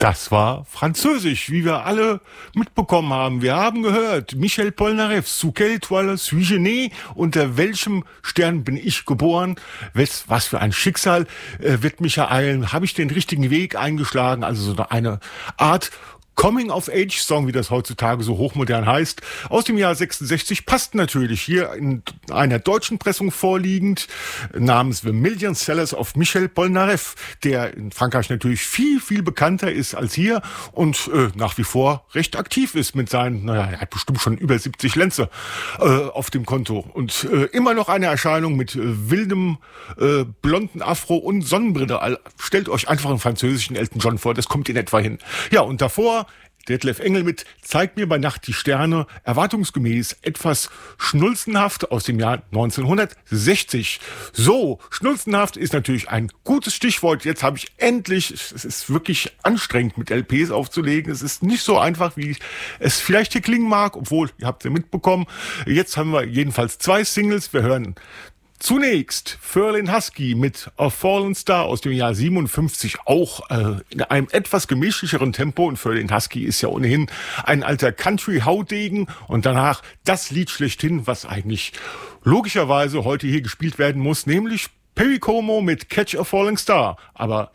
Das war Französisch, wie wir alle mitbekommen haben. Wir haben gehört, Michel Polnareff, Sous quelle étoile suis-je né? Unter welchem Stern bin ich geboren? Was für ein Schicksal wird mich ereilen? Habe ich den richtigen Weg eingeschlagen? Also so eine Art Coming-of-Age-Song, wie das heutzutage so hochmodern heißt, aus dem Jahr 66, passt natürlich hier in einer deutschen Pressung vorliegend, namens The Million Sellers of Michel Polnareff, der in Frankreich natürlich viel, viel bekannter ist als hier und nach wie vor recht aktiv ist mit seinen, er hat bestimmt schon über 70 Lenze auf dem Konto und immer noch eine Erscheinung mit wildem, blonden Afro und Sonnenbrille. Stellt euch einfach einen französischen Elton John vor, das kommt in etwa hin. Ja, und davor Detlef Engel mit Zeig mir bei Nacht die Sterne, erwartungsgemäß etwas schnulzenhaft aus dem Jahr 1960. So, schnulzenhaft ist natürlich ein gutes Stichwort. Jetzt habe ich endlich, es ist wirklich anstrengend mit LPs aufzulegen. Es ist nicht so einfach, wie es vielleicht hier klingen mag, obwohl, ihr habt ja mitbekommen, jetzt haben wir jedenfalls 2 Singles. Wir hören zunächst Ferlin Husky mit A Fallen Star aus dem Jahr 57, auch in einem etwas gemächlicheren Tempo. Und Ferlin Husky ist ja ohnehin ein alter Country-Haudegen. Und danach das Lied schlechthin, was eigentlich logischerweise heute hier gespielt werden muss, nämlich Perry Como mit Catch a Falling Star. Aber